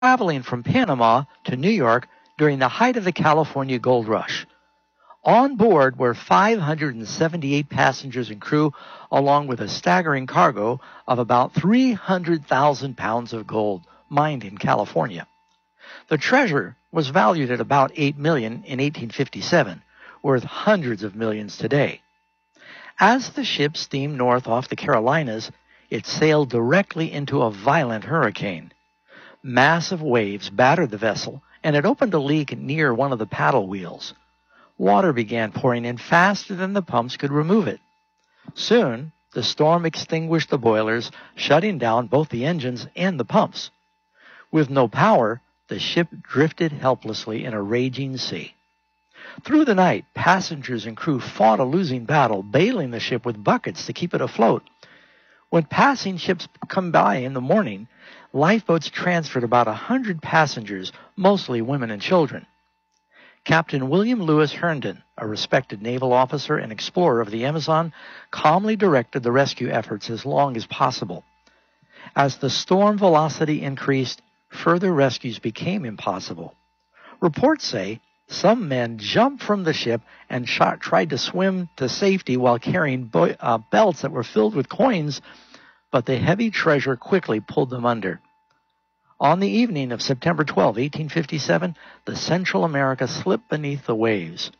traveling from Panama to New York during the height of the California gold rush. On board were 578 passengers and crew, along with a staggering cargo of about 300,000 pounds of gold mined in California. The treasure was valued at about $8 million in 1857, worth hundreds of millions today. As the ship steamed north off the Carolinas, it sailed directly into a violent hurricane. Massive waves battered the vessel, and it opened a leak near one of the paddle wheels. Water began pouring in faster than the pumps could remove it. Soon, the storm extinguished the boilers, shutting down both the engines and the pumps. With no power, the ship drifted helplessly in a raging sea. Through the night, passengers and crew fought a losing battle, bailing the ship with buckets to keep it afloat. When passing ships come by in the morning, lifeboats transferred about 100 passengers, mostly women and children. Captain William Lewis Herndon, a respected naval officer and explorer of the Amazon, calmly directed the rescue efforts as long as possible. As the storm velocity increased, further rescues became impossible. Reports say some men jumped from the ship and tried to swim to safety while carrying belts that were filled with coins, but the heavy treasure quickly pulled them under. On the evening of September 12, 1857, the Central America slipped beneath the waves.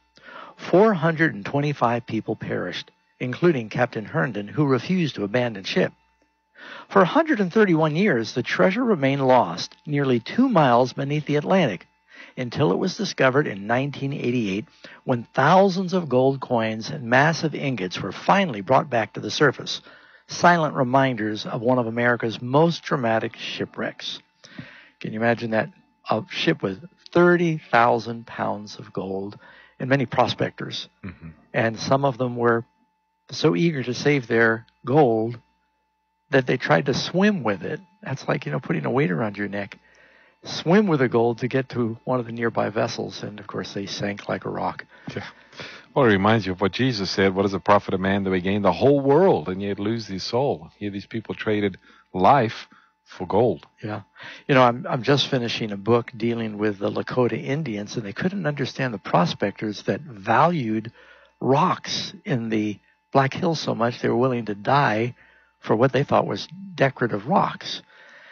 425 people perished, including Captain Herndon, who refused to abandon ship. For 131 years, the treasure remained lost nearly 2 miles beneath the Atlantic, until it was discovered in 1988, when thousands of gold coins and massive ingots were finally brought back to the surface, silent reminders of one of America's most dramatic shipwrecks. Can you imagine that? A ship with 30,000 pounds of gold, and many prospectors. Mm-hmm. And some of them were so eager to save their gold that they tried to swim with it. That's like, putting a weight around your neck. Swim with the gold to get to one of the nearby vessels, and of course they sank like a rock. Yeah. Well, it reminds you of what Jesus said, what is the profit of man that he gain the whole world and yet lose his soul? Here these people traded life for gold. Yeah. I'm just finishing a book dealing with the Lakota Indians, and they couldn't understand the prospectors that valued rocks in the Black Hills so much they were willing to die for what they thought was decorative rocks.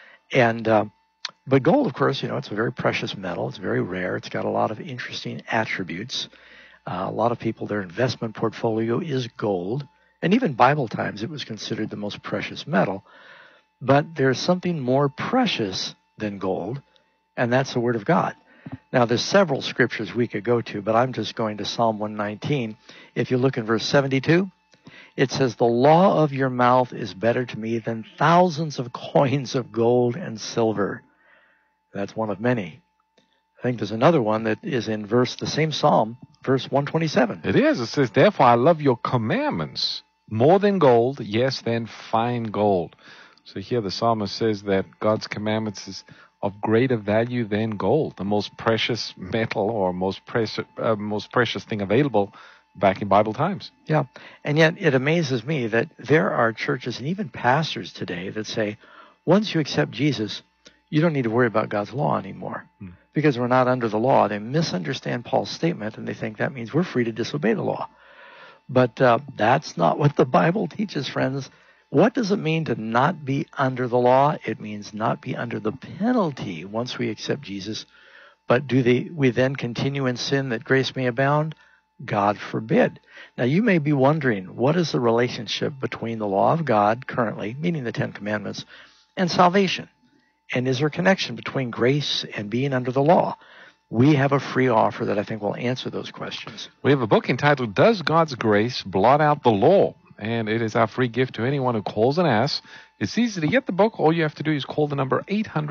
But gold, of course, it's a very precious metal. It's very rare. It's got a lot of interesting attributes. A lot of people, their investment portfolio is gold. And even Bible times, it was considered the most precious metal. But there's something more precious than gold, and that's the Word of God. Now, there's several scriptures we could go to, but I'm just going to Psalm 119. If you look in verse 72, it says, "The law of your mouth is better to me than thousands of coins of gold and silver." That's one of many. I think there's another one that is in the same Psalm, verse 127. It is. It says, "Therefore I love your commandments more than gold, yes, than fine gold." So here the psalmist says that God's commandments is of greater value than gold, the most precious metal or most precious thing available back in Bible times. Yeah, and yet it amazes me that there are churches and even pastors today that say, once you accept Jesus, you don't need to worry about God's law anymore because we're not under the law. They misunderstand Paul's statement, and they think that means we're free to disobey the law. But that's not what the Bible teaches, friends. What does it mean to not be under the law? It means not be under the penalty once we accept Jesus. But we then continue in sin that grace may abound? God forbid. Now, you may be wondering, what is the relationship between the law of God currently, meaning the Ten Commandments, and salvation? And is there a connection between grace and being under the law? We have a free offer that I think will answer those questions. We have a book entitled, "Does God's Grace Blot Out the Law?" And it is our free gift to anyone who calls and asks. It's easy to get the book. All you have to do is call the number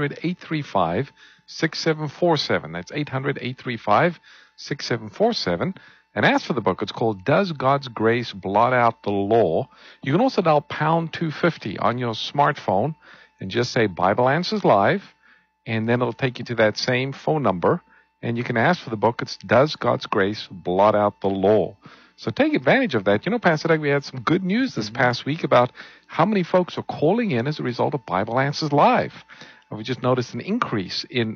800-835-6747. That's 800-835-6747. And ask for the book. It's called "Does God's Grace Blot Out the Law?" You can also dial pound 250 on your smartphone and just say Bible Answers Live, and then it'll take you to that same phone number, and you can ask for the book. It's "Does God's Grace Blot Out the Law?" So take advantage of that. Pastor Doug, we had some good news this past week about how many folks are calling in as a result of Bible Answers Live. we just noticed an increase in